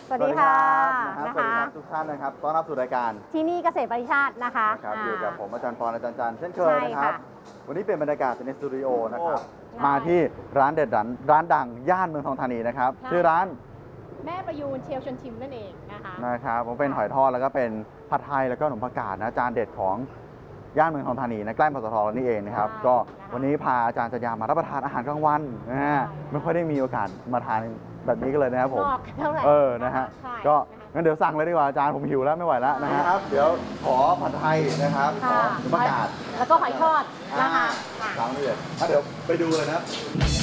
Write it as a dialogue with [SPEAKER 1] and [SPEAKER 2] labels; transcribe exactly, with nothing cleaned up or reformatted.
[SPEAKER 1] สวัสดีค่ะ
[SPEAKER 2] นะคะสวัสดีครับทุกท่านนะครับต้อนรับสู่รายการ
[SPEAKER 1] ที่นี่เกษตรปริชาตินะคะ
[SPEAKER 2] ครับอยู่กับผมอาจารย์ปอนอาจารย์จันเช่นเคยนะครับวันนี้เป็นบรรยากาศในสตูดิโอนะครับมาที่ร้านเด็ดร้านร้านดังย่านเมืองทองธานีนะครับชื่อร้าน
[SPEAKER 1] แม่ประยูนเชลชวนชิมนั่นเองนะคะ
[SPEAKER 2] นะครับผมเป็นหอยทอดแล้วก็เป็นผัดไทยแล้วก็ขนมผักกาดนะจานเด็ดของย่านเมืองทองธานีนะใกล้ปตทนี่เองนะครับก็วันนี้พาอาจารย์จันยามารับประทานอาหารกลางวันนะฮะไม่ค่อยได้มีโอกาสมาทานแบบนี้กันเลยนะครับผมเออนะฮะก็งั้นเดี๋ยวสั่งเลยดีกว่าอาจารย์ผมหิวแล้วไม่ไหวแล้วนะครับเดี๋ยวขอผัดไทยนะครับขอขนมผักกาด
[SPEAKER 1] แล้วก็หอยทอดนะคะ
[SPEAKER 2] สามนี่เลยเดี๋ยวไปดูเลยนะ